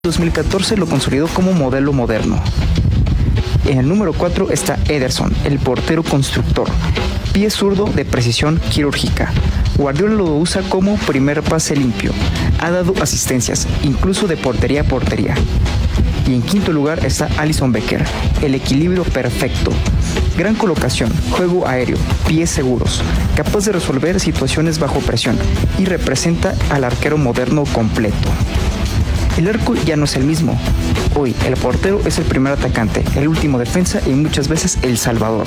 2014 lo consolidó como modelo moderno. En el número 4 está Ederson, el portero constructor, pie zurdo de precisión quirúrgica. Guardiola lo usa como primer pase limpio, ha dado asistencias, incluso de portería a portería. Y en quinto lugar está Alisson Becker, el equilibrio perfecto. Gran colocación, juego aéreo, pies seguros, capaz de resolver situaciones bajo presión y representa al arquero moderno completo. El arco ya no es el mismo. Hoy el portero es el primer atacante, el último defensa y muchas veces el salvador.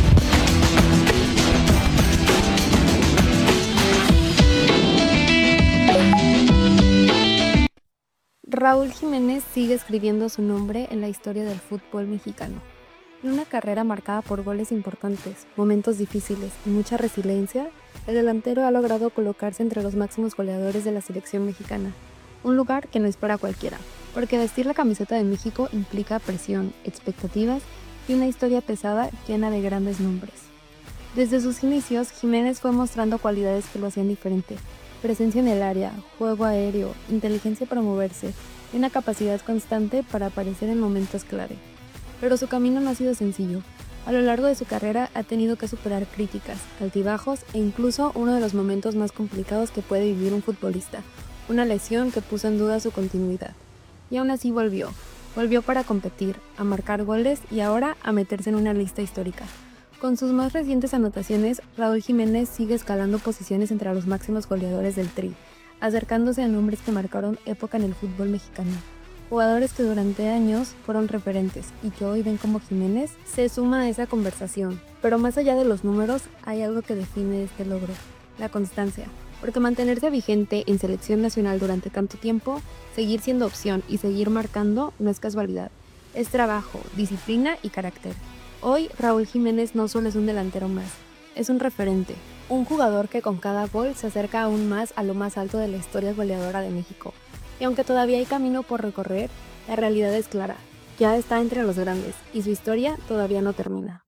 Raúl Jiménez sigue escribiendo su nombre en la historia del fútbol mexicano. En una carrera marcada por goles importantes, momentos difíciles y mucha resiliencia, el delantero ha logrado colocarse entre los máximos goleadores de la selección mexicana. Un lugar que no es para cualquiera, porque vestir la camiseta de México implica presión, expectativas y una historia pesada llena de grandes nombres. Desde sus inicios, Jiménez fue mostrando cualidades que lo hacían diferente: presencia en el área, juego aéreo, inteligencia para moverse y una capacidad constante para aparecer en momentos clave. Pero su camino no ha sido sencillo. A lo largo de su carrera ha tenido que superar críticas, altibajos e incluso uno de los momentos más complicados que puede vivir un futbolista: una lesión que puso en duda su continuidad. Y aún así volvió para competir, a marcar goles y ahora a meterse en una lista histórica. Con sus más recientes anotaciones, Raúl Jiménez sigue escalando posiciones entre los máximos goleadores del Tri, acercándose a nombres que marcaron época en el fútbol mexicano. Jugadores que durante años fueron referentes y que hoy ven como Jiménez se suma a esa conversación. Pero más allá de los números, hay algo que define este logro: la constancia. Porque mantenerse vigente en selección nacional durante tanto tiempo, seguir siendo opción y seguir marcando no es casualidad. Es trabajo, disciplina y carácter. Hoy Raúl Jiménez no solo es un delantero más, es un referente, un jugador que con cada gol se acerca aún más a lo más alto de la historia goleadora de México. Y aunque todavía hay camino por recorrer, la realidad es clara: ya está entre los grandes y su historia todavía no termina.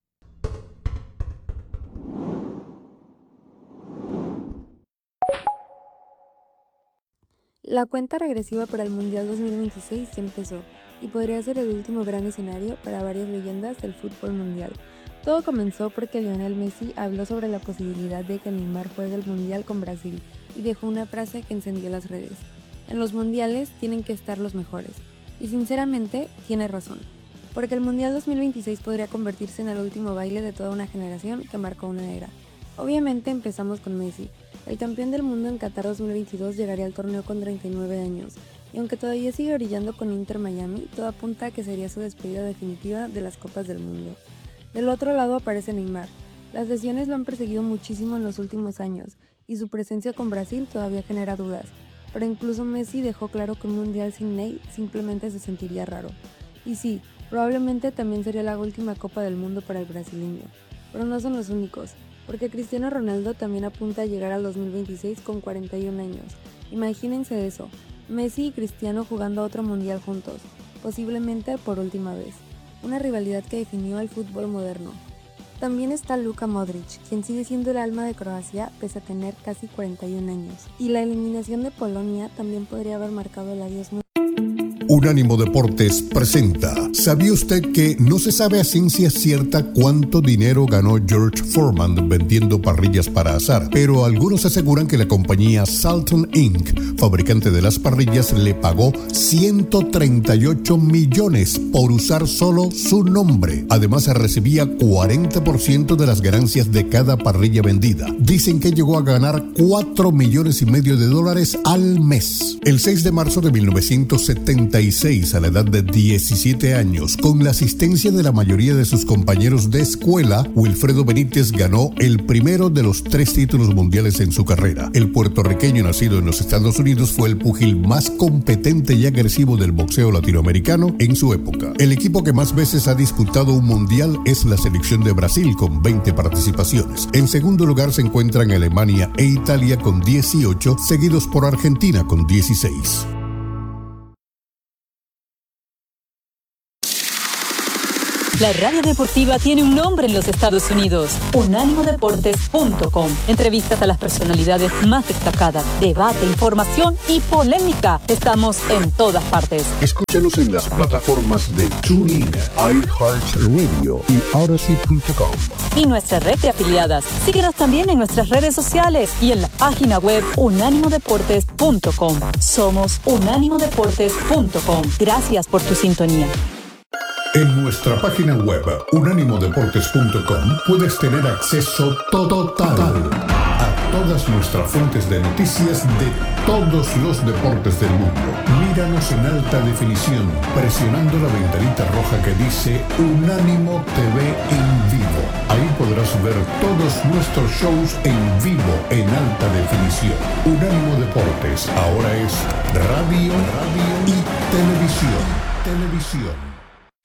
La cuenta regresiva para el Mundial 2026 ya empezó, y podría ser el último gran escenario para varias leyendas del fútbol mundial. Todo comenzó porque Lionel Messi habló sobre la posibilidad de que Neymar juegue el Mundial con Brasil, y dejó una frase que encendió las redes: en los mundiales tienen que estar los mejores. Y sinceramente, tiene razón, porque el Mundial 2026 podría convertirse en el último baile de toda una generación que marcó una era. Obviamente empezamos con Messi. El campeón del mundo en Qatar 2022 llegaría al torneo con 39 años, y aunque todavía sigue brillando con Inter Miami, todo apunta a que sería su despedida definitiva de las Copas del Mundo. Del otro lado aparece Neymar. Las lesiones lo han perseguido muchísimo en los últimos años, y su presencia con Brasil todavía genera dudas. Pero incluso Messi dejó claro que un mundial sin Ney simplemente se sentiría raro. Y sí, probablemente también sería la última Copa del Mundo para el brasileño. Pero no son los únicos, porque Cristiano Ronaldo también apunta a llegar al 2026 con 41 años. Imagínense eso: Messi y Cristiano jugando otro mundial juntos, posiblemente por última vez. Una rivalidad que definió el fútbol moderno. También está Luka Modric, quien sigue siendo el alma de Croacia pese a tener casi 41 años. Y la eliminación de Polonia también podría haber marcado el adiós. Unánimo Deportes presenta: ¿sabía usted que no se sabe a ciencia cierta cuánto dinero ganó George Foreman vendiendo parrillas para asar? Pero algunos aseguran que la compañía Salton Inc., fabricante de las parrillas, le pagó 138 millones por usar solo su nombre. Además, recibía 40% de las ganancias de cada parrilla vendida. Dicen que llegó a ganar $4,5 millones al mes. El 6 de marzo de 1976, a la edad de 17 años, con la asistencia de la mayoría de sus compañeros de escuela, Wilfredo Benítez ganó el primero de los 3 títulos mundiales en su carrera. El puertorriqueño nacido en los Estados Unidos fue el púgil más competente y agresivo del boxeo latinoamericano en su época. El equipo que más veces ha disputado un mundial es la selección de Brasil, con 20 participaciones. En segundo lugar se encuentran Alemania e Italia con 18, seguidos por Argentina con 16. La radio deportiva tiene un nombre en los Estados Unidos: unánimodeportes.com. Entrevistas a las personalidades más destacadas, debate, información y polémica. Estamos en todas partes. Escúchanos en las plataformas de TuneIn, iHeartRadio y Odyssey.com. Y nuestra red de afiliadas. Síguenos también en nuestras redes sociales y en la página web unánimodeportes.com. Somos unánimodeportes.com. Gracias por tu sintonía. En nuestra página web, unánimodeportes.com, puedes tener acceso total a todas nuestras fuentes de noticias de todos los deportes del mundo. Míranos en alta definición, presionando la ventanita roja que dice Unánimo TV en vivo. Ahí podrás ver todos nuestros shows en vivo en alta definición. Unánimo Deportes ahora es radio y televisión.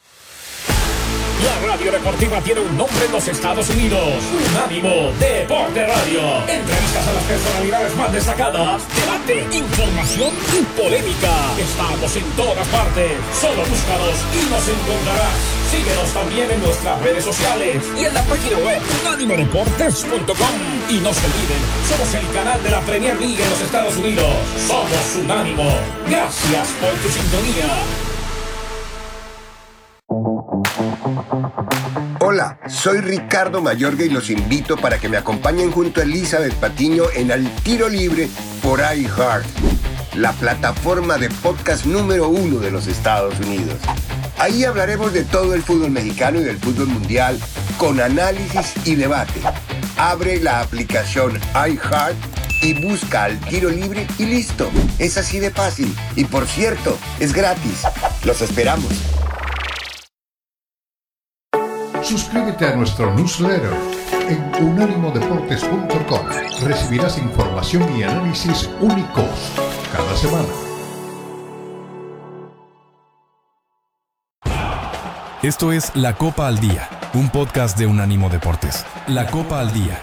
La radio deportiva tiene un nombre en los Estados Unidos: Unánimo Deporte Radio. Entrevistas a las personalidades más destacadas, debate, información y polémica. Estamos en todas partes. Solo búscanos y nos encontrarás. Síguenos también en nuestras redes sociales y en la página web unánimodeportes.com. Y no se olviden, somos el canal de la Premier League en los Estados Unidos. Somos Unánimo. Gracias por tu sintonía. Hola, soy Ricardo Mayorga y los invito para que me acompañen junto a Elizabeth Patiño en Al Tiro Libre por iHeart, la plataforma de podcast número 1 de los Estados Unidos. Ahí hablaremos de todo el fútbol mexicano y del fútbol mundial, con análisis y debate. Abre la aplicación iHeart y busca Al Tiro Libre y listo. Es así de fácil. Y por cierto, es gratis. Los esperamos. Suscríbete a nuestro newsletter en unánimodeportes.com. Recibirás información y análisis únicos cada semana. Esto es La Copa al Día, un podcast de Unánimo Deportes. La Copa al Día.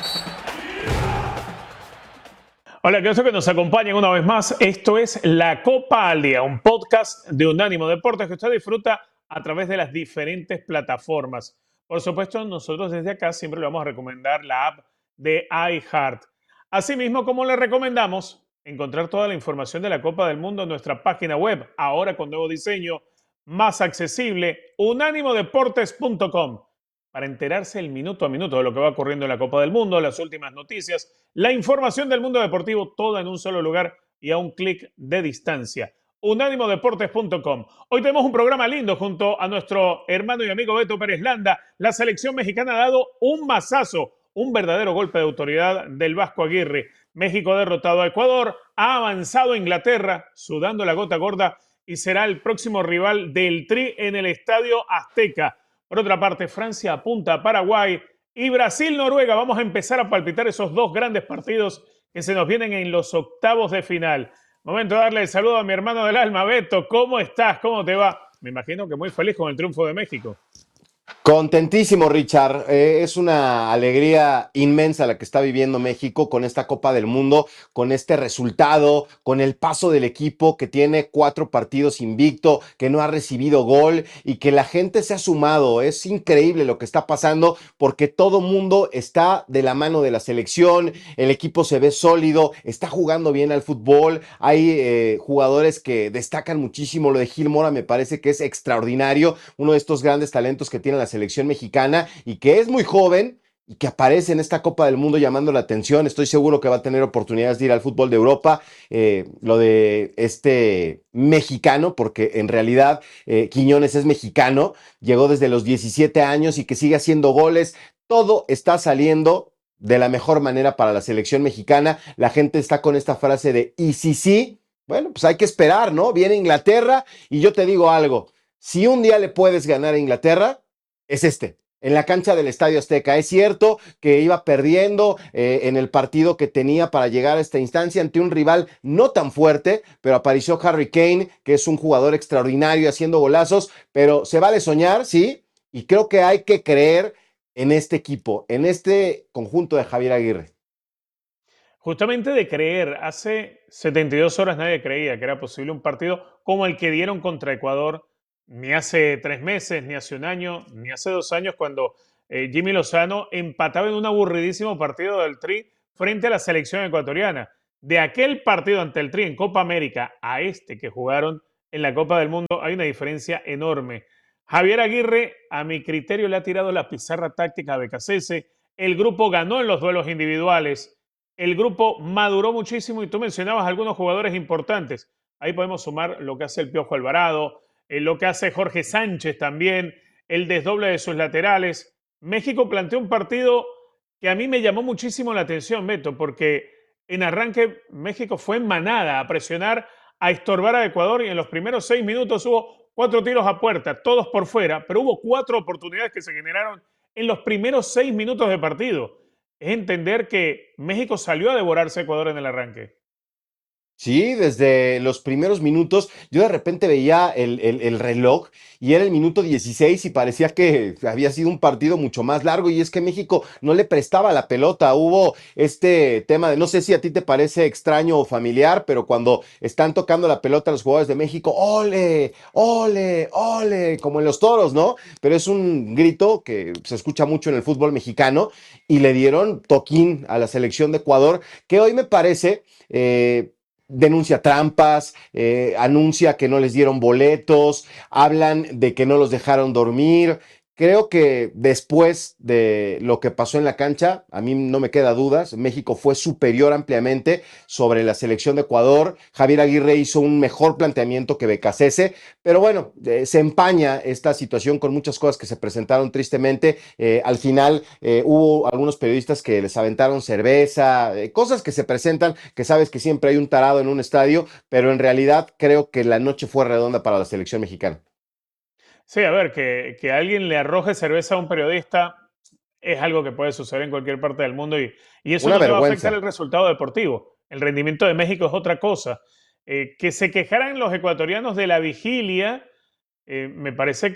Hola, qué gusto que nos acompañen una vez más. Esto es La Copa al Día, un podcast de Unánimo Deportes que usted disfruta a través de las diferentes plataformas. Por supuesto, nosotros desde acá siempre le vamos a recomendar la app de iHeart. Asimismo, como le recomendamos encontrar toda la información de la Copa del Mundo en nuestra página web, ahora con nuevo diseño, más accesible, unánimodeportes.com, para enterarse el minuto a minuto de lo que va ocurriendo en la Copa del Mundo, las últimas noticias, la información del mundo deportivo, toda en un solo lugar y a un clic de distancia. unánimodeportes.com. Hoy tenemos un programa lindo junto a nuestro hermano y amigo Beto Pérez Landa. La selección mexicana ha dado un mazazo, un verdadero golpe de autoridad del Vasco Aguirre. México ha derrotado a Ecuador, ha avanzado a Inglaterra, sudando la gota gorda, y será el próximo rival del Tri en el Estadio Azteca. Por otra parte, Francia apunta a Paraguay y Brasil-Noruega. Vamos a empezar a palpitar esos dos grandes partidos que se nos vienen en los octavos de final. Momento de darle el saludo a mi hermano del alma, Beto. ¿Cómo estás? ¿Cómo te va? Me imagino que muy feliz con el triunfo de México. Contentísimo, Richard. Es una alegría inmensa la que está viviendo México con esta Copa del Mundo, con este resultado, con el paso del equipo que tiene 4 partidos invicto, que no ha recibido gol y que la gente se ha sumado. Es increíble lo que está pasando porque todo mundo está de la mano de la selección, el equipo se ve sólido, está jugando bien al fútbol. Hay jugadores que destacan muchísimo. Lo de Gil Mora me parece que es extraordinario, uno de estos grandes talentos que tiene la selección mexicana y que es muy joven y que aparece en esta Copa del Mundo llamando la atención. Estoy seguro que va a tener oportunidades de ir al fútbol de Europa. Lo de este mexicano, porque en realidad Quiñones es mexicano, llegó desde los 17 años y que sigue haciendo goles. Todo está saliendo de la mejor manera para la selección mexicana. La gente está con esta frase de ¿y si sí? Bueno, pues hay que esperar, ¿no? Viene Inglaterra y yo te digo algo. Si un día le puedes ganar a Inglaterra, es en la cancha del Estadio Azteca. Es cierto que iba perdiendo en el partido que tenía para llegar a esta instancia ante un rival no tan fuerte, pero apareció Harry Kane, que es un jugador extraordinario haciendo golazos, pero se vale soñar, sí, y creo que hay que creer en este equipo, en este conjunto de Javier Aguirre. Justamente de creer, hace 72 horas nadie creía que era posible un partido como el que dieron contra Ecuador, ni hace 3 meses, ni hace un año, ni hace 2 años, cuando Jimmy Lozano empataba en un aburridísimo partido del Tri frente a la selección ecuatoriana. De aquel partido ante el Tri en Copa América a este que jugaron en la Copa del Mundo hay una diferencia enorme. Javier Aguirre, a mi criterio, le ha tirado la pizarra táctica a Becasese. El grupo ganó en los duelos individuales. El grupo maduró muchísimo y tú mencionabas algunos jugadores importantes. Ahí podemos sumar lo que hace el Piojo Alvarado, lo que hace Jorge Sánchez también, el desdoble de sus laterales. México planteó un partido que a mí me llamó muchísimo la atención, Beto, porque en arranque México fue en manada a presionar, a estorbar a Ecuador y en los primeros 6 minutos hubo 4 tiros a puerta, todos por fuera, pero hubo 4 oportunidades que se generaron en los primeros 6 minutos de partido. Es entender que México salió a devorarse a Ecuador en el arranque. Sí, desde los primeros minutos, yo de repente veía el reloj y era el minuto 16 y parecía que había sido un partido mucho más largo y es que México no le prestaba la pelota. Hubo este tema de, no sé si a ti te parece extraño o familiar, pero cuando están tocando la pelota los jugadores de México, ¡ole, ole, ole! Como en los toros, ¿no? Pero es un grito que se escucha mucho en el fútbol mexicano y le dieron toquín a la selección de Ecuador, que hoy me parece... denuncia trampas, anuncia que no les dieron boletos, hablan de que no los dejaron dormir. Creo que después de lo que pasó en la cancha, a mí no me queda dudas, México fue superior ampliamente sobre la selección de Ecuador. Javier Aguirre hizo un mejor planteamiento que Becasese, pero bueno, se empaña esta situación con muchas cosas que se presentaron tristemente. Al final hubo algunos periodistas que les aventaron cerveza, cosas que se presentan, que sabes que siempre hay un tarado en un estadio, pero en realidad creo que la noche fue redonda para la selección mexicana. Sí, a ver, que alguien le arroje cerveza a un periodista es algo que puede suceder en cualquier parte del mundo y eso Una no te va a afectar vergüenza. el resultado deportivo. El rendimiento de México es otra cosa. Que se quejaran los ecuatorianos de la vigilia, me parece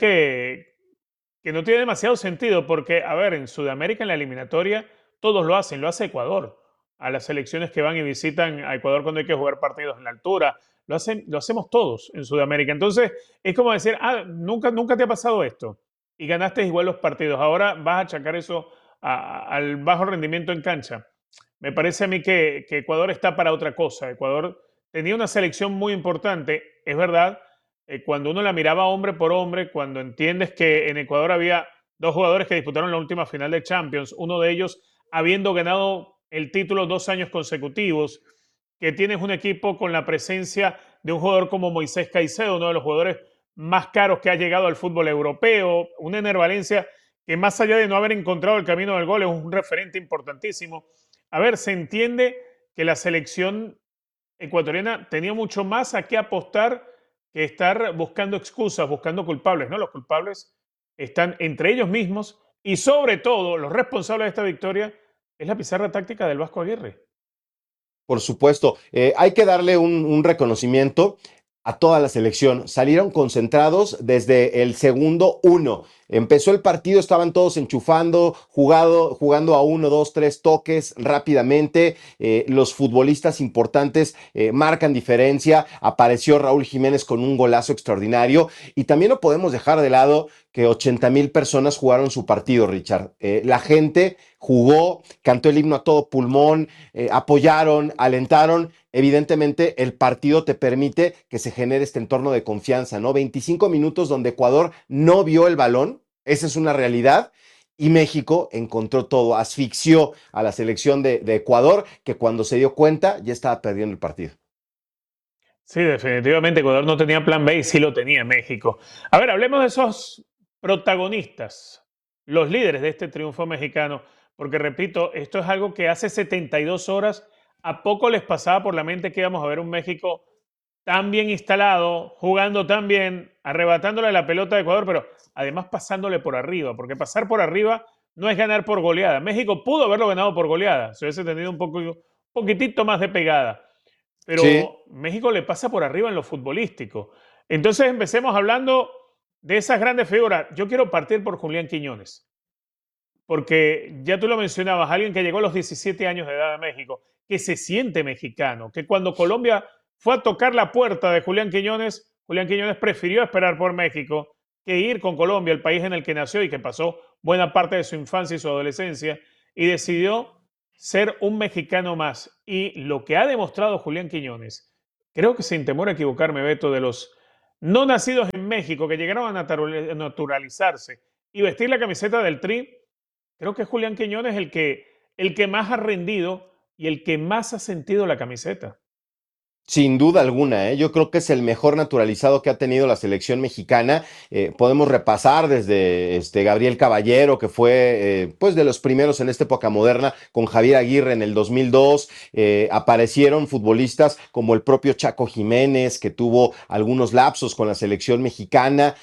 que no tiene demasiado sentido porque, a ver, en Sudamérica, en la eliminatoria, todos lo hacen, lo hace Ecuador. A las selecciones que van y visitan a Ecuador cuando hay que jugar partidos en la altura, lo hacemos todos en Sudamérica. Entonces, es como decir, nunca te ha pasado esto y ganaste igual los partidos. Ahora vas a achacar eso al bajo rendimiento en cancha. Me parece a mí que Ecuador está para otra cosa. Ecuador tenía una selección muy importante, es verdad, cuando uno la miraba hombre por hombre, cuando entiendes que en Ecuador había 2 jugadores que disputaron la última final de Champions, uno de ellos habiendo ganado el título 2 años consecutivos, que tienes un equipo con la presencia de un jugador como Moisés Caicedo, uno de los jugadores más caros que ha llegado al fútbol europeo, un Ener Valencia que más allá de no haber encontrado el camino del gol es un referente importantísimo. A ver, se entiende que la selección ecuatoriana tenía mucho más a qué apostar que estar buscando excusas, buscando culpables, ¿no? Los culpables están entre ellos mismos y sobre todo los responsables de esta victoria es la pizarra táctica del Vasco Aguirre. Por supuesto, hay que darle un reconocimiento a toda la selección. Salieron concentrados desde el segundo 1. Empezó el partido, estaban todos enchufando, jugando a 1, 2, 3 toques rápidamente. Los futbolistas importantes marcan diferencia. Apareció Raúl Jiménez con un golazo extraordinario. Y también no podemos dejar de lado que 80,000 personas jugaron su partido, Richard. La gente jugó, cantó el himno a todo pulmón, apoyaron, alentaron. Evidentemente, el partido te permite que se genere este entorno de confianza, ¿no? 25 minutos donde Ecuador no vio el balón, esa es una realidad, y México encontró todo, asfixió a la selección de Ecuador, que cuando se dio cuenta ya estaba perdiendo el partido. Sí, definitivamente Ecuador no tenía plan B y sí lo tenía México. A ver, hablemos de esos protagonistas, los líderes de este triunfo mexicano, porque repito, esto es algo que hace 72 horas a poco les pasaba por la mente que íbamos a ver un México tan bien instalado, jugando tan bien, arrebatándole la pelota a Ecuador, pero además pasándole por arriba, porque pasar por arriba no es ganar por goleada. México pudo haberlo ganado por goleada, si hubiese tenido un poquitito más de pegada, Sí. pero México le pasa por arriba en lo futbolístico. Entonces empecemos hablando de esas grandes figuras. Yo quiero partir por Julián Quiñones, porque ya tú lo mencionabas, alguien que llegó a los 17 años de edad a México, que se siente mexicano, que cuando Colombia fue a tocar la puerta de Julián Quiñones Julián Quiñones prefirió esperar por México que ir con Colombia, el país en el que nació y que pasó buena parte de su infancia y su adolescencia, y decidió ser un mexicano más. Y lo que ha demostrado Julián Quiñones, creo que sin temor a equivocarme, Beto, de los no nacidos en México que llegaron a naturalizarse y vestir la camiseta del Tri, creo que Julián Quiñones el que más ha rendido y el que más ha sentido la camiseta. Sin duda alguna, ¿eh? Yo creo que es el mejor naturalizado que ha tenido la selección mexicana. Podemos repasar desde Gabriel Caballero, que fue pues de los primeros en esta época moderna, con Javier Aguirre en el 2002. Aparecieron futbolistas como el propio Chaco Jiménez, que tuvo algunos lapsos con la selección mexicana.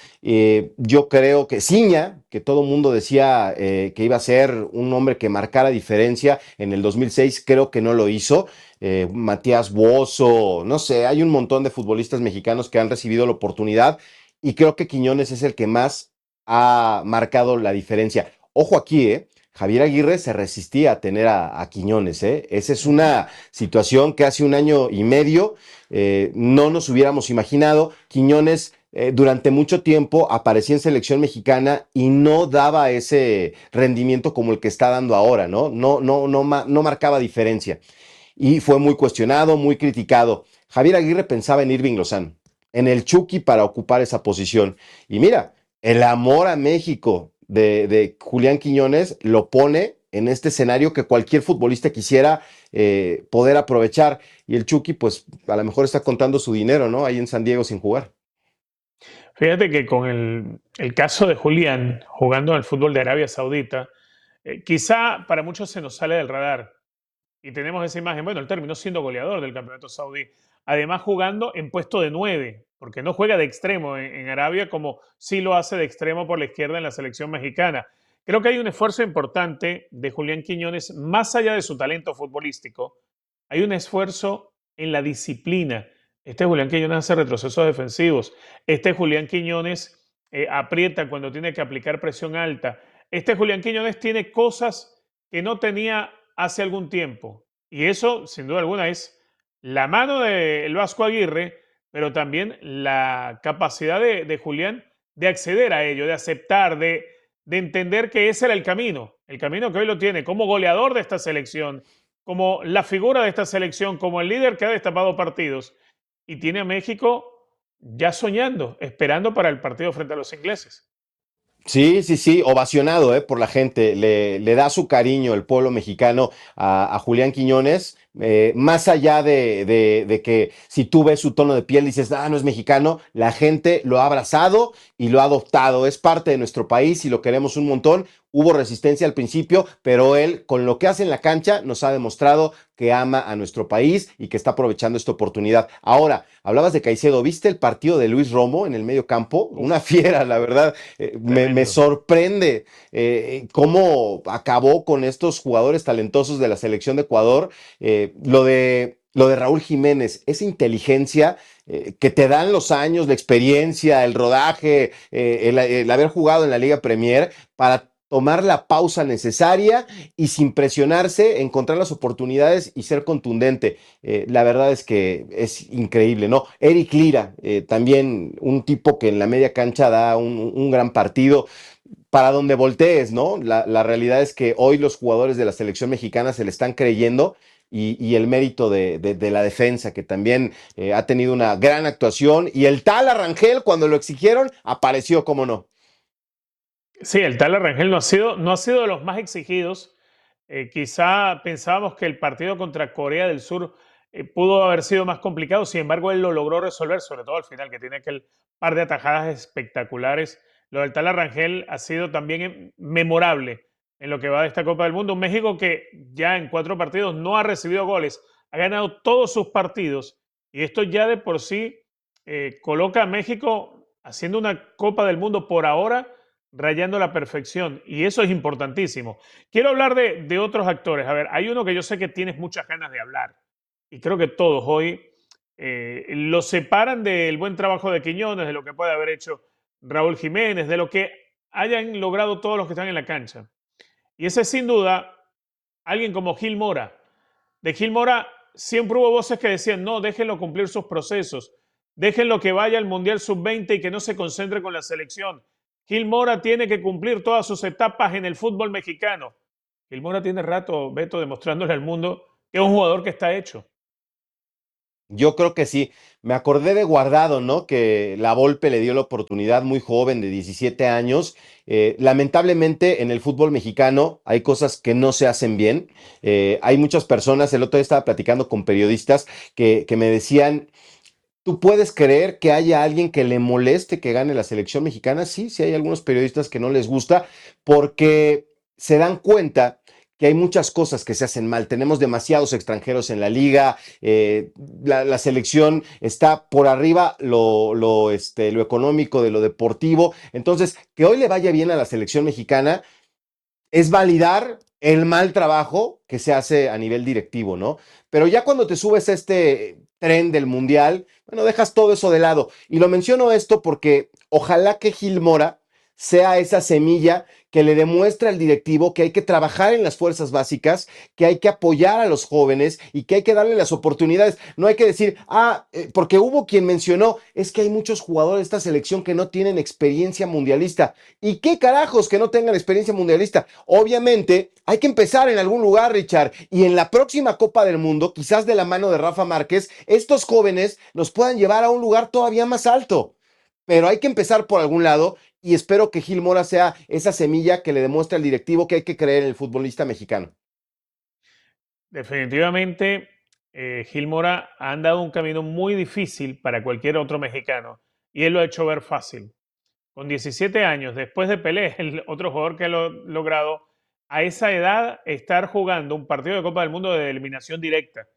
Yo creo que Ciña, que todo el mundo decía que iba a ser un hombre que marcara diferencia en el 2006, creo que no lo hizo. Matías Bozo, no sé, hay un montón de futbolistas mexicanos que han recibido la oportunidad y creo que Quiñones es el que más ha marcado la diferencia. Ojo aquí, Javier Aguirre se resistía a tener a Quiñones, Esa es una situación que hace un año y medio no nos hubiéramos imaginado. Quiñones durante mucho tiempo aparecía en selección mexicana y no daba ese rendimiento como el que está dando ahora, ¿no? No marcaba diferencia y fue muy cuestionado, muy criticado. Javier Aguirre pensaba en Irving Lozano, en el Chucky para ocupar esa posición. Y mira, el amor a México de Julián Quiñones lo pone en este escenario que cualquier futbolista quisiera poder aprovechar. Y el Chucky, pues a lo mejor está contando su dinero, ¿no? Ahí en San Diego sin jugar. Fíjate que con el caso de Julián jugando en el fútbol de Arabia Saudita, quizá para muchos se nos sale del radar. Y tenemos esa imagen. Bueno, él terminó siendo goleador del campeonato saudí. Además, jugando en puesto de 9, porque no juega de extremo en Arabia como sí lo hace de extremo por la izquierda en la selección mexicana. Creo que hay un esfuerzo importante de Julián Quiñones, más allá de su talento futbolístico. Hay un esfuerzo en la disciplina. Este Julián Quiñones hace retrocesos defensivos. Este Julián Quiñones aprieta cuando tiene que aplicar presión alta. Este Julián Quiñones tiene cosas que no tenía hace algún tiempo. Y eso, sin duda alguna, es la mano del Vasco Aguirre, pero también la capacidad de Julián de acceder a ello, de aceptar, de entender que ese era el camino que hoy lo tiene como goleador de esta selección, como la figura de esta selección, como el líder que ha destapado partidos. Y tiene a México ya soñando, esperando para el partido frente a los ingleses. Sí, ovacionado por la gente, le da su cariño el pueblo mexicano a Julián Quiñones, más allá de que si tú ves su tono de piel dices, no es mexicano, la gente lo ha abrazado y lo ha adoptado, es parte de nuestro país y lo queremos un montón. Hubo resistencia al principio, pero él con lo que hace en la cancha nos ha demostrado que ama a nuestro país y que está aprovechando esta oportunidad. Ahora, hablabas de Caicedo, ¿viste el partido de Luis Romo en el medio campo? Una fiera, la verdad. Me sorprende cómo acabó con estos jugadores talentosos de la selección de Ecuador. Lo de Raúl Jiménez, esa inteligencia que te dan los años, la experiencia, el rodaje, el haber jugado en la Liga Premier para tomar la pausa necesaria y sin presionarse, encontrar las oportunidades y ser contundente. La verdad es que es increíble, ¿no? Eric Lira, también un tipo que en la media cancha da un gran partido. Para donde voltees, ¿no? La realidad es que hoy los jugadores de la selección mexicana se le están creyendo y el mérito de la defensa, que también ha tenido una gran actuación. Y el tal Arrangel, cuando lo exigieron, apareció, cómo no. Sí, el tal Rangel no ha sido de los más exigidos. Quizá pensábamos que el partido contra Corea del Sur pudo haber sido más complicado, sin embargo, él lo logró resolver, sobre todo al final, que tiene aquel par de atajadas espectaculares. Lo del tal Rangel ha sido también memorable en lo que va de esta Copa del Mundo. Un México que ya en 4 partidos no ha recibido goles, ha ganado todos sus partidos y esto ya de por sí coloca a México haciendo una Copa del Mundo por ahora rayando la perfección y eso es importantísimo. Quiero hablar de otros actores. A ver, hay uno que yo sé que tienes muchas ganas de hablar y creo que todos hoy lo separan del buen trabajo de Quiñones, de lo que puede haber hecho Raúl Jiménez, de lo que hayan logrado todos los que están en la cancha. Y ese es sin duda alguien como Gil Mora. De Gil Mora siempre hubo voces que decían, no, déjenlo cumplir sus procesos. Déjenlo que vaya al Mundial Sub-20 y que no se concentre con la selección. Gil Mora tiene que cumplir todas sus etapas en el fútbol mexicano. Gil Mora tiene rato, Beto, demostrándole al mundo que es un jugador que está hecho. Yo creo que sí. Me acordé de Guardado, ¿no? Que la Volpe le dio la oportunidad muy joven, de 17 años. Lamentablemente en el fútbol mexicano hay cosas que no se hacen bien. Hay muchas personas, el otro día estaba platicando con periodistas que me decían, ¿tú puedes creer que haya alguien que le moleste que gane la selección mexicana? Sí, sí hay algunos periodistas que no les gusta porque se dan cuenta que hay muchas cosas que se hacen mal. Tenemos demasiados extranjeros en la liga, la selección está por arriba lo económico de lo deportivo. Entonces, que hoy le vaya bien a la selección mexicana es validar el mal trabajo que se hace a nivel directivo, ¿no? Pero ya cuando te subes a este tren del mundial, bueno, dejas todo eso de lado. Y lo menciono esto porque ojalá que Gil Mora sea esa semilla que le demuestra al directivo que hay que trabajar en las fuerzas básicas, que hay que apoyar a los jóvenes y que hay que darle las oportunidades. No hay que decir, porque hubo quien mencionó, es que hay muchos jugadores de esta selección que no tienen experiencia mundialista. ¿Y qué carajos que no tengan experiencia mundialista? Obviamente, hay que empezar en algún lugar, Richard, y en la próxima Copa del Mundo, quizás de la mano de Rafa Márquez, estos jóvenes nos puedan llevar a un lugar todavía más alto. Pero hay que empezar por algún lado y espero que Gil Mora sea esa semilla que le demuestre al directivo que hay que creer en el futbolista mexicano. Definitivamente, Gil Mora ha andado un camino muy difícil para cualquier otro mexicano y él lo ha hecho ver fácil. Con 17 años, después de Pelé, el otro jugador que lo ha logrado, a esa edad estar jugando un partido de Copa del Mundo de eliminación directa.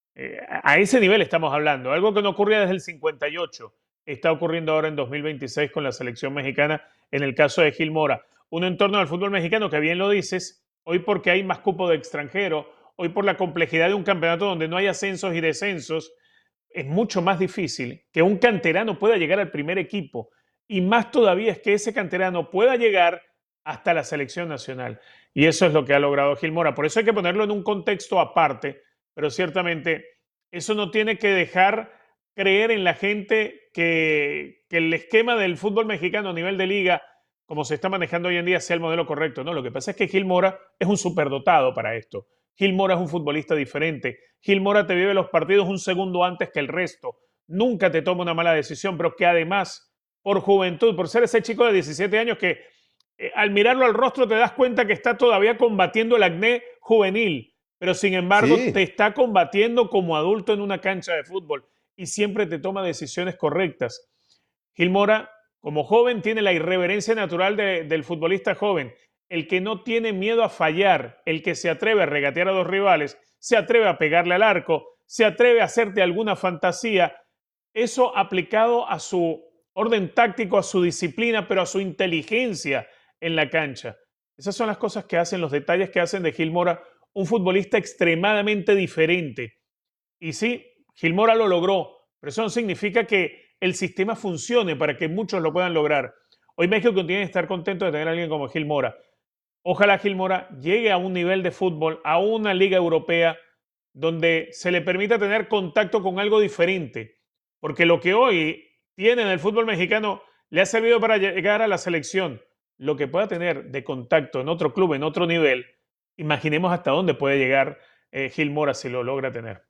A ese nivel estamos hablando, algo que no ocurría desde el 58, está ocurriendo ahora en 2026 con la selección mexicana, en el caso de Gil Mora. Un entorno del fútbol mexicano que bien lo dices, hoy porque hay más cupo de extranjero, hoy por la complejidad de un campeonato donde no hay ascensos y descensos, es mucho más difícil que un canterano pueda llegar al primer equipo y más todavía es que ese canterano pueda llegar hasta la selección nacional. Y eso es lo que ha logrado Gil Mora. Por eso hay que ponerlo en un contexto aparte, pero ciertamente eso no tiene que dejar creer en la gente que el esquema del fútbol mexicano a nivel de liga, como se está manejando hoy en día, sea el modelo correcto. No, lo que pasa es que Gil Mora es un superdotado para esto. Gil Mora es un futbolista diferente. Gil Mora te vive los partidos un segundo antes que el resto. Nunca te toma una mala decisión, pero que además, por juventud, por ser ese chico de 17 años que al mirarlo al rostro te das cuenta que está todavía combatiendo el acné juvenil, pero sin embargo Sí. te está combatiendo como adulto en una cancha de fútbol y siempre te toma decisiones correctas. Gil Mora, como joven, tiene la irreverencia natural del futbolista joven, el que no tiene miedo a fallar, el que se atreve a regatear a dos rivales, se atreve a pegarle al arco, se atreve a hacerte alguna fantasía, eso aplicado a su orden táctico, a su disciplina, pero a su inteligencia en la cancha. Esas son las cosas que hacen, los detalles que hacen de Gil Mora un futbolista extremadamente diferente. Y sí, Gil Mora lo logró, pero eso no significa que el sistema funcione para que muchos lo puedan lograr. Hoy México tiene que estar contento de tener a alguien como Gil Mora. Ojalá Gil Mora llegue a un nivel de fútbol, a una liga europea, donde se le permita tener contacto con algo diferente. Porque lo que hoy tiene en el fútbol mexicano le ha servido para llegar a la selección. Lo que pueda tener de contacto en otro club, en otro nivel, imaginemos hasta dónde puede llegar Gil Mora si lo logra tener.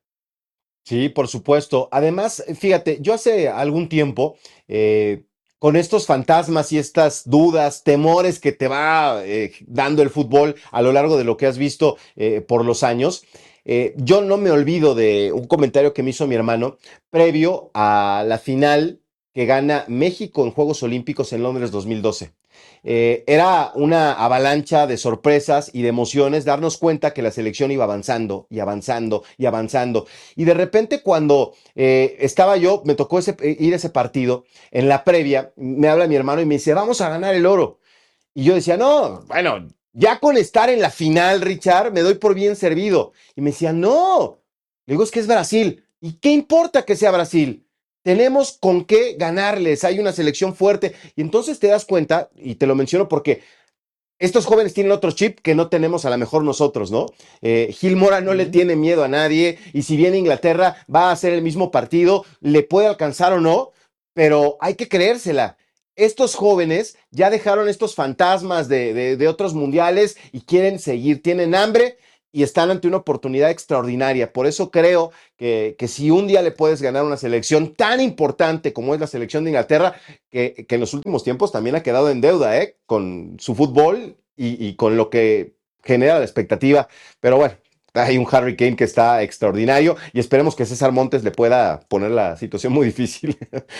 Sí, por supuesto. Además, fíjate, yo hace algún tiempo, con estos fantasmas y estas dudas, temores que te va dando el fútbol a lo largo de lo que has visto por los años, yo no me olvido de un comentario que me hizo mi hermano previo a la final que gana México en Juegos Olímpicos en Londres 2012. Era una avalancha de sorpresas y de emociones darnos cuenta que la selección iba avanzando y avanzando y avanzando. Y de repente cuando estaba yo, me tocó ir a ese partido, en la previa, me habla mi hermano y me dice, vamos a ganar el oro. Y yo decía, no, bueno, ya con estar en la final, Richard, me doy por bien servido. Y me decía, no, le digo, es que es Brasil. ¿Y qué importa que sea Brasil? Tenemos con qué ganarles, hay una selección fuerte. Y entonces te das cuenta, y te lo menciono porque estos jóvenes tienen otro chip que no tenemos a lo mejor nosotros, ¿no? Gil Mora no le tiene miedo a nadie y si viene Inglaterra va a ser el mismo partido, le puede alcanzar o no, pero hay que creérsela. Estos jóvenes ya dejaron estos fantasmas de otros mundiales y quieren seguir, tienen hambre y están ante una oportunidad extraordinaria. Por eso creo que si un día le puedes ganar una selección tan importante como es la selección de Inglaterra, que en los últimos tiempos también ha quedado en deuda, con su fútbol y con lo que genera la expectativa. Pero bueno, hay un Harry Kane que está extraordinario y esperemos que César Montes le pueda poner la situación muy difícil.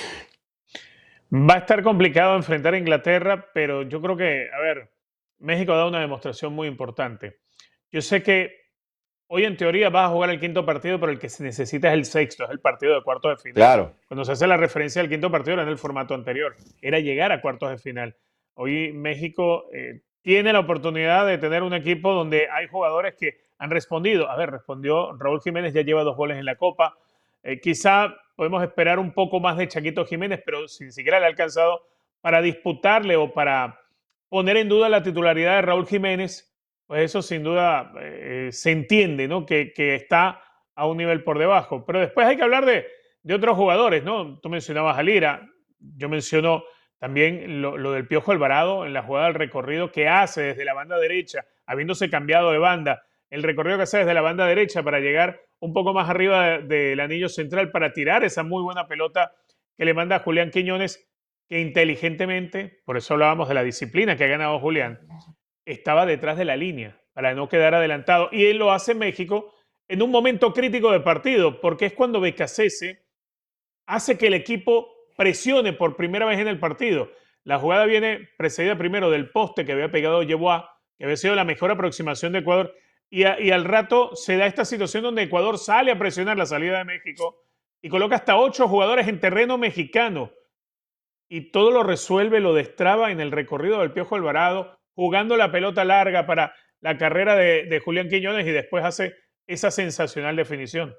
Va a estar complicado enfrentar a Inglaterra, pero yo creo que, a ver, México ha dado una demostración muy importante. Yo sé que hoy en teoría vas a jugar el quinto partido, pero el que se necesita es el sexto, es el partido de cuartos de final. Claro. Cuando se hace la referencia al quinto partido era en el formato anterior, era llegar a cuartos de final. Hoy México tiene la oportunidad de tener un equipo donde hay jugadores que han respondido. A ver, respondió Raúl Jiménez, ya lleva 2 goles en la Copa. Quizá podemos esperar un poco más de Chaquito Jiménez, pero sin siquiera le ha alcanzado para disputarle o para poner en duda la titularidad de Raúl Jiménez. Pues eso sin duda se entiende, ¿no? Que está a un nivel por debajo. Pero después hay que hablar de otros jugadores, ¿no? Tú mencionabas a Lira, yo menciono también lo del Piojo Alvarado en la jugada del recorrido que hace desde la banda derecha, habiéndose cambiado de banda, el recorrido que hace desde la banda derecha para llegar un poco más arriba del anillo central para tirar esa muy buena pelota que le manda a Julián Quiñones, que inteligentemente, por eso hablábamos de la disciplina que ha ganado Julián, estaba detrás de la línea para no quedar adelantado. Y él lo hace en México en un momento crítico de partido, porque es cuando Becasese hace que el equipo presione por primera vez en el partido. La jugada viene precedida primero del poste que había pegado Yeboah, que había sido la mejor aproximación de Ecuador, y al rato se da esta situación donde Ecuador sale a presionar la salida de México y coloca hasta 8 jugadores en terreno mexicano. Y todo lo resuelve, lo destraba en el recorrido del Piojo Alvarado, jugando la pelota larga para la carrera de Julián Quiñones y después hace esa sensacional definición.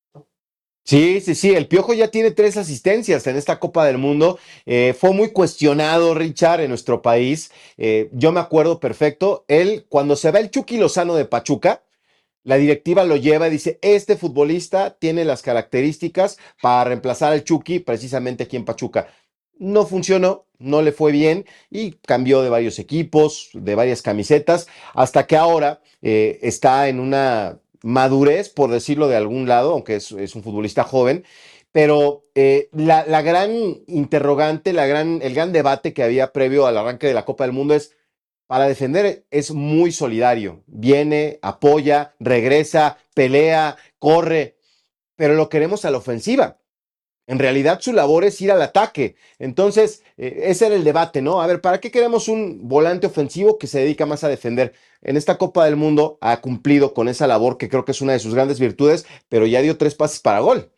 Sí, el Piojo ya tiene 3 asistencias en esta Copa del Mundo. Fue muy cuestionado, Richard, en nuestro país. Yo me acuerdo perfecto. Él, cuando se va el Chucky Lozano de Pachuca, la directiva lo lleva y dice, este futbolista tiene las características para reemplazar al Chucky precisamente aquí en Pachuca. No funcionó, no le fue bien y cambió de varios equipos, de varias camisetas, hasta que ahora está en una madurez, por decirlo de algún lado, aunque es un futbolista joven, pero la gran interrogante, el gran debate que había previo al arranque de la Copa del Mundo es, para defender es muy solidario, viene, apoya, regresa, pelea, corre, pero lo queremos a la ofensiva. En realidad su labor es ir al ataque. Entonces, ese era el debate, ¿no? A ver, ¿para qué queremos un volante ofensivo que se dedica más a defender? En esta Copa del Mundo ha cumplido con esa labor que creo que es una de sus grandes virtudes, pero ya dio 3 pases para gol.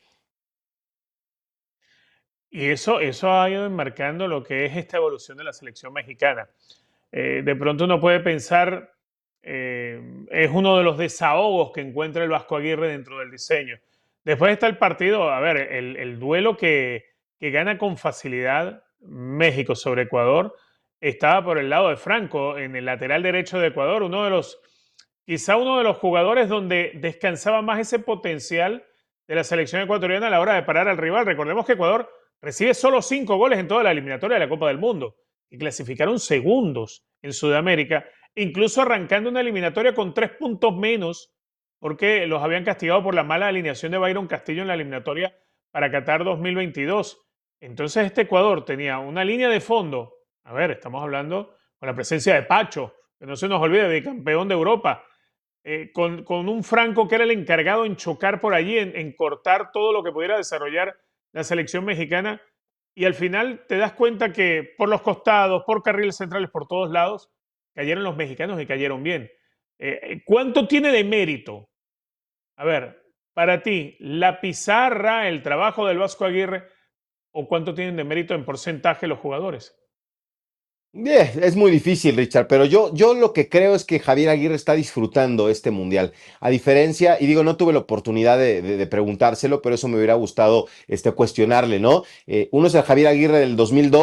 Y eso ha ido enmarcando lo que es esta evolución de la selección mexicana. De pronto uno puede pensar, es uno de los desahogos que encuentra el Vasco Aguirre dentro del diseño. Después está el partido, a ver, el duelo que gana con facilidad México sobre Ecuador estaba por el lado de Franco, en el lateral derecho de Ecuador, quizá uno de los jugadores donde descansaba más ese potencial de la selección ecuatoriana a la hora de parar al rival. Recordemos que Ecuador recibe solo 5 goles en toda la eliminatoria de la Copa del Mundo y clasificaron segundos en Sudamérica, incluso arrancando una eliminatoria con 3 puntos menos porque los habían castigado por la mala alineación de Byron Castillo en la eliminatoria para Qatar 2022. Entonces este Ecuador tenía una línea de fondo, a ver, estamos hablando con la presencia de Pacho, que no se nos olvide, de campeón de Europa, con un Franco que era el encargado en chocar por allí, en cortar todo lo que pudiera desarrollar la selección mexicana, y al final te das cuenta que por los costados, por carriles centrales, por todos lados, cayeron los mexicanos y cayeron bien. ¿Cuánto tiene de mérito? A ver, para ti, la pizarra, el trabajo del Vasco Aguirre, o cuánto tienen de mérito en porcentaje los jugadores? Es muy difícil, Richard, pero yo lo que creo es que Javier Aguirre está disfrutando este mundial. A diferencia, y digo, no tuve la oportunidad de preguntárselo, pero eso me hubiera gustado cuestionarle, ¿no? Uno es el Javier Aguirre del 2002,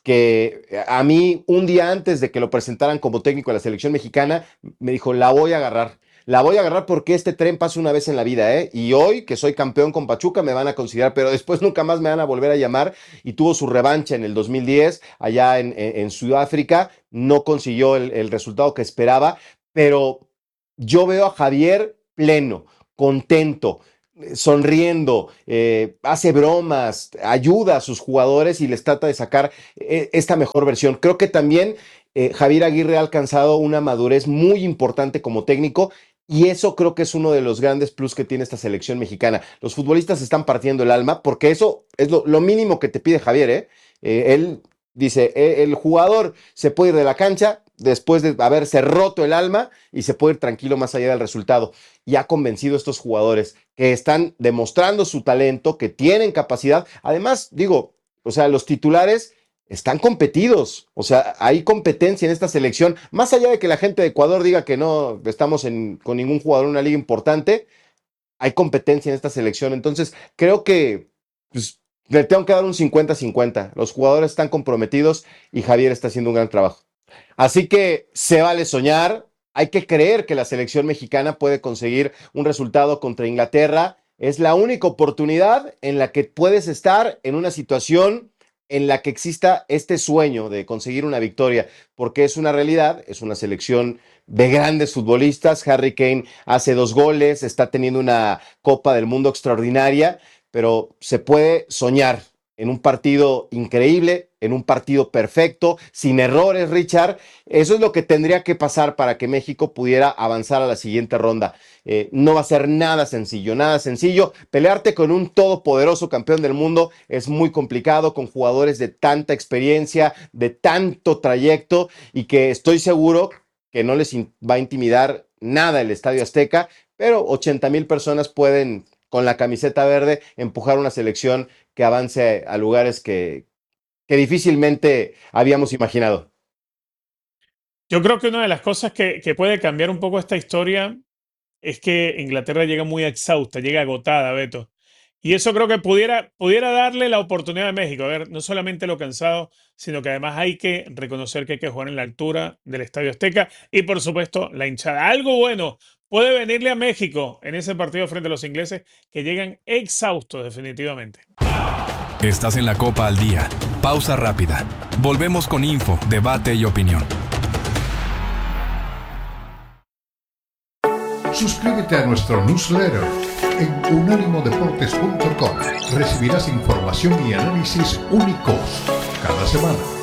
que a mí, un día antes de que lo presentaran como técnico de la selección mexicana, me dijo, la voy a agarrar. La voy a agarrar porque este tren pasa una vez en la vida, ¿eh? Y hoy, que soy campeón con Pachuca, me van a considerar, pero después nunca más me van a volver a llamar. Y tuvo su revancha en el 2010, allá en Sudáfrica. No consiguió el resultado que esperaba, pero yo veo a Javier pleno, contento, sonriendo, hace bromas, ayuda a sus jugadores y les trata de sacar esta mejor versión. Creo que también Javier Aguirre ha alcanzado una madurez muy importante como técnico. Y eso creo que es uno de los grandes plus que tiene esta selección mexicana. Los futbolistas están partiendo el alma porque eso es lo mínimo que te pide Javier, ¿eh? Él dice, el jugador se puede ir de la cancha después de haberse roto el alma y se puede ir tranquilo más allá del resultado. Y ha convencido a estos jugadores que están demostrando su talento, que tienen capacidad. Además, digo, o sea, los titulares están competidos, o sea, hay competencia en esta selección, más allá de que la gente de Ecuador diga que no estamos con ningún jugador en una liga importante, hay competencia en esta selección, entonces creo que pues, le tengo que dar un 50-50, los jugadores están comprometidos y Javier está haciendo un gran trabajo. Así que se vale soñar, hay que creer que la selección mexicana puede conseguir un resultado contra Inglaterra, es la única oportunidad en la que puedes estar en una situación en la que exista este sueño de conseguir una victoria, porque es una realidad, es una selección de grandes futbolistas. Harry Kane hace 2 goles, está teniendo una Copa del Mundo extraordinaria, pero se puede soñar en un partido increíble, en un partido perfecto, sin errores, Richard. Eso es lo que tendría que pasar para que México pudiera avanzar a la siguiente ronda. No va a ser nada sencillo, nada sencillo. Pelearte con un todopoderoso campeón del mundo es muy complicado, con jugadores de tanta experiencia, de tanto trayecto, y que estoy seguro que no les va a intimidar nada el Estadio Azteca, pero 80,000 personas pueden, con la camiseta verde, empujar una selección que avance a lugares que difícilmente habíamos imaginado. Yo creo que una de las cosas que puede cambiar un poco esta historia es que Inglaterra llega muy exhausta, llega agotada, Beto. Y eso creo que pudiera darle la oportunidad a México. A ver, no solamente lo cansado, sino que además hay que reconocer que hay que jugar en la altura del Estadio Azteca y, por supuesto, la hinchada. Algo bueno puede venirle a México en ese partido frente a los ingleses, que llegan exhaustos definitivamente. Estás en la Copa al Día. Pausa rápida. Volvemos con info, debate y opinión. Suscríbete a nuestro newsletter en unánimodeportes.com. Recibirás información y análisis únicos cada semana.